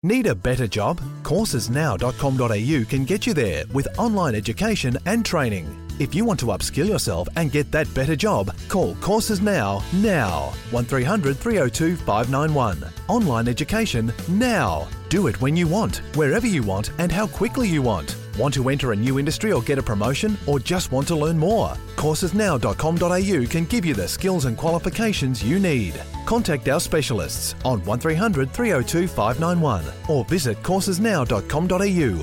Need a better job? Coursesnow.com.au can get you there with online education and training. If you want to upskill yourself and get that better job, call Courses Now. 1300 302 591. Online education now. Do it when you want, wherever you want, and how quickly you want. Want to enter a new industry or get a promotion, or just want to learn more? Coursesnow.com.au can give you the skills and qualifications you need. Contact our specialists on 1300 302 591 or visit coursesnow.com.au.